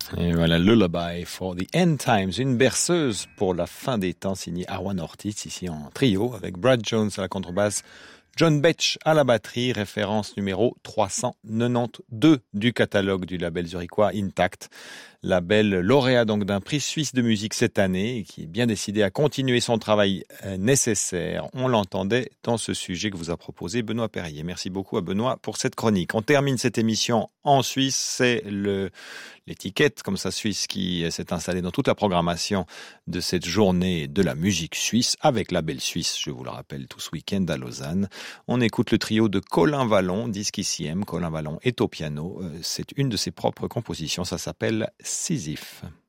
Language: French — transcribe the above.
Et voilà, Lullaby for the End Times, une berceuse pour la fin des temps, signée Arwan Ortiz, ici en trio, avec Brad Jones à la contrebasse, John Betch à la batterie, référence numéro 392 du catalogue du label zurichois Intact. Label lauréat donc d'un prix suisse de musique cette année et qui est bien décidé à continuer son travail nécessaire. On l'entendait dans ce sujet que vous a proposé Benoît Perrier. Merci beaucoup à Benoît pour cette chronique. On termine cette émission en Suisse. C'est l'étiquette comme ça suisse qui s'est installée dans toute la programmation de cette journée de la musique suisse avec Label Suisse, je vous le rappelle, tout ce week-end à Lausanne. On écoute le trio de Colin Vallon, disque ICM. Colin Vallon est au piano. C'est une de ses propres compositions. Ça s'appelle Sisyphe.